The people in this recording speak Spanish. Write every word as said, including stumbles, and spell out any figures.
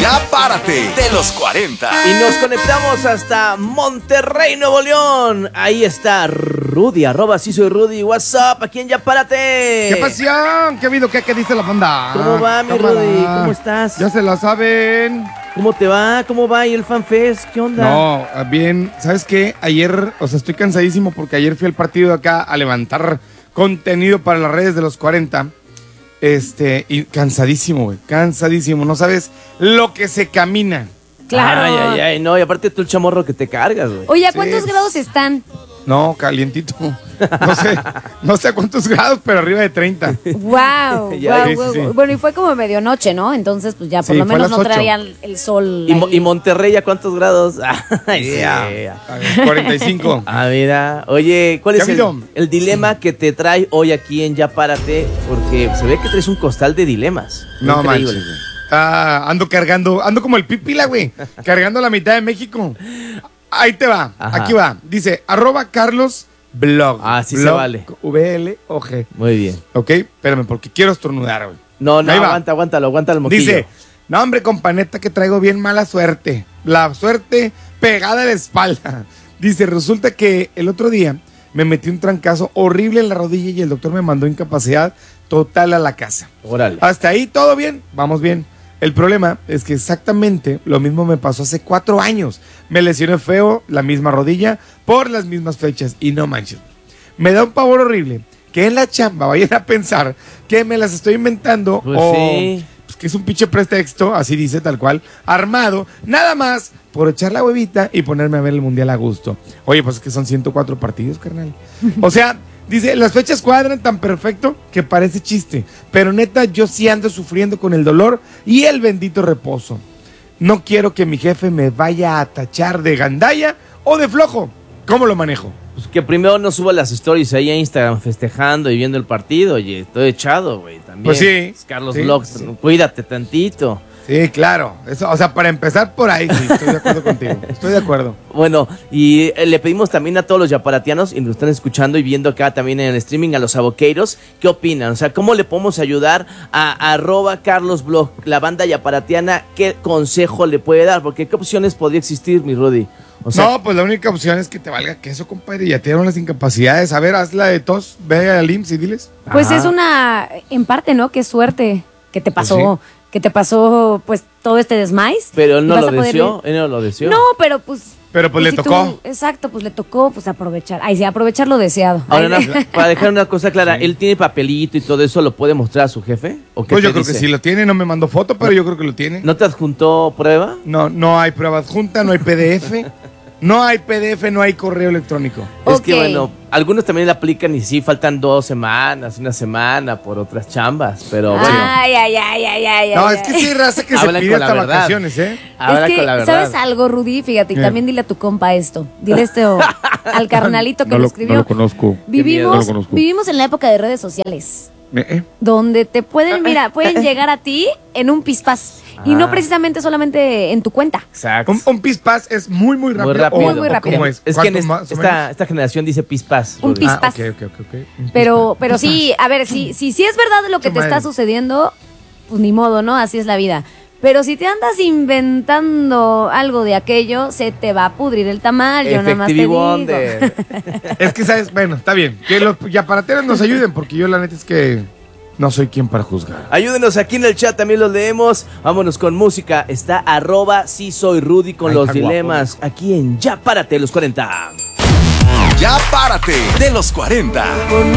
Ya párate de los cuarenta. Y nos conectamos hasta Monterrey, Nuevo León. Ahí está Rudy, arroba sí soy Rudy. What's up, aquí en Ya Párate. ¡Qué pasión! ¿Qué ha habido? ¿Qué, qué dice la banda? ¿Cómo va, mi Cámara. Rudy? ¿Cómo estás? Ya se la saben. ¿Cómo te va? ¿Cómo va ahí el FanFest? ¿Qué onda? No, bien, ¿sabes qué? Ayer, o sea, estoy cansadísimo porque ayer fui al partido de acá a levantar contenido para las redes de los cuarenta. Este, y cansadísimo, güey, cansadísimo. No sabes lo que se camina. Claro. Ay, ay, ay, no, y aparte tú el chamorro que te cargas, güey. Oye, ¿a cuántos sí. grados están? No, calientito. No sé, no sé a cuántos grados, pero arriba de treinta. Wow, Ya, wow, sí, wow. sí, sí. Bueno, y fue como medianoche, ¿no? Entonces, pues ya por Sí, lo fue a menos las no ocho. traían el sol. ¿Y, Mo- ahí. y Monterrey a cuántos grados? Ay, sí. Yeah. cuarenta y cinco. Ah, mira. Oye, ¿cuál ¿Qué es ha el, habido? el dilema que te trae hoy aquí en Ya Párate? Porque se ve que traes un costal de dilemas. No Increíble, manches. güey. Ah, ando cargando, ando como el Pipila, güey. Cargando la mitad de México. Ahí te va, Ajá. aquí va. Dice, arroba Carlos Blog. Ah, sí se Blog, vale. V L O G. Muy bien. Ok, espérame, porque quiero estornudar, güey. No, no, Ahí va. aguanta, aguántalo, aguanta el moquillo. Dice, no, hombre, companeta, que traigo bien mala suerte. La suerte pegada a la espalda. Dice, resulta que el otro día me metí un trancazo horrible en la rodilla y el doctor me mandó incapacidad total a la casa. Órale. Hasta ahí todo bien, vamos bien. El problema es que exactamente lo mismo me pasó hace cuatro años. Me lesioné feo la misma rodilla por las mismas fechas y no manches. Me da un pavor horrible que en la chamba vayan a pensar que me las estoy inventando Pues o sí. pues, que es un pinche pretexto, así dice tal cual, armado, nada más por echar la huevita y ponerme a ver el mundial a gusto. Oye, pues es que son ciento cuatro partidos, carnal. O sea, dice, las fechas cuadran tan perfecto que parece chiste, pero neta yo sí ando sufriendo con el dolor y el bendito reposo. No quiero que mi jefe me vaya a tachar de gandalla o de flojo. ¿Cómo lo manejo? Pues que primero no suba las stories ahí a Instagram festejando y viendo el partido. Oye, estoy echado, güey, también. Pues sí. Carlos Sí, Vlogs, sí. cuídate tantito. Sí, claro. Eso, o sea, para empezar por ahí, sí, estoy de acuerdo contigo. Estoy de acuerdo. Bueno, y eh, le pedimos también a todos los yaparatianos, y nos están escuchando y viendo acá también en el streaming, a los aboqueiros, ¿qué opinan? O sea, ¿cómo le podemos ayudar a arroba Carlos Blog, la banda yaparatiana? ¿Qué consejo le puede dar? Porque ¿qué opciones podría existir, mi Rudy? O sea, No, pues la única opción es que te valga queso, compadre. Ya te dieron las incapacidades. A ver, haz la de tos, ve al I M S S y diles. Pues Ajá. es una, en parte, ¿no? Qué suerte que te pasó. Pues Que te pasó, pues, todo este desmais. pero él Y no vas lo a poder deseó, ir- él no lo deseó. No, pero pues... Pero pues le si tocó. tú- exacto, pues le tocó, pues aprovechar. Ay, sí, aprovechar lo deseado. Ahora, Ay, una- para dejar una cosa clara, Sí. ¿él tiene papelito y todo eso? ¿Lo puede mostrar a su jefe? ¿O qué Pues yo te creo que dice? sí lo tiene. No me mandó foto, pero yo creo que lo tiene. ¿No te adjuntó prueba? No, no hay prueba adjunta, no hay P D F. No hay P D F, no hay correo electrónico. Es que Ok. bueno, algunos también le aplican y sí, faltan dos semanas, una semana por otras chambas, pero bueno. Ay, ay, ay, ay, ay. No, ay, es que ay. sí, raza que se Hablan pide con la hasta verdad. vacaciones, ¿eh? Habla es que, con la verdad. ¿sabes algo, Rudy? Fíjate, y ¿Qué? también dile a tu compa esto. Dile esto al carnalito que No lo, lo, escribió. no lo conozco. Vivimos, No lo conozco. vivimos en la época de redes sociales, Eh, eh. donde te pueden, mira, pueden llegar a ti en un pispás. Y no Ah. precisamente solamente en tu cuenta. Exacto. Un, un pispás es muy, muy rápido. Muy rápido. o- Muy, muy o rápido. ¿Cómo es? Es que en ¿Cuánto es- más o esta, menos? esta generación dice pispas. Un Rudy. pis- Ah, pispás. ok, ok, ok, ok. Un Pero, pero sí, a ver, si, si, si es verdad lo que Su te está madre. sucediendo, pues ni modo, ¿no? Así es la vida. Pero si te andas inventando algo de aquello, se te va a pudrir el tamal. Yo nada más te Efectivo digo. Wonder. Es que, ¿sabes? Bueno, está bien. Que los yaparateros nos ayuden, porque yo la neta es que no soy quien para juzgar. Ayúdenos aquí en el chat, también los leemos. Vámonos con música. Está arroba sí soy Rudy con Ay, los está guapo. dilemas. Aquí en Ya Párate, los cuarenta. Ya párate de los cuarenta. Con